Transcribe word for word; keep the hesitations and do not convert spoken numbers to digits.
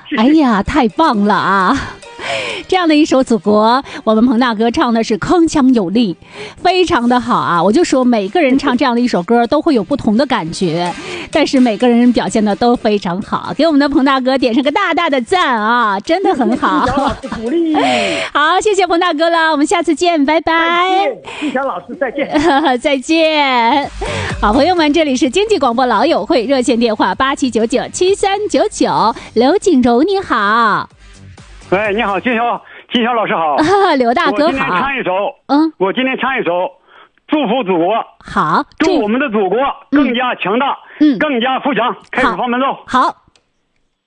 哎呀，太棒了啊！这样的一首《祖国》，我们彭大哥唱的是铿锵有力，非常的好啊！我就说每个人唱这样的一首歌都会有不同的感觉，但是每个人表现的都非常好，给我们的彭大哥点上个大大的赞啊！真的很好。 金祥老师鼓励。 好，谢谢彭大哥了，我们下次见，拜拜。 金祥老师再见。 再见。好朋友们，这里是经济广播老友会，热线电话八七九九七三九九，刘锦柔你好。 喂，你好，金晓，金晓老师好。 刘大哥好。 我今天唱一首， 嗯， 我今天唱一首《祝福祖国》。 好， 祝我们的祖国更加强大， 嗯， 更加富强。开始放伴奏。 好。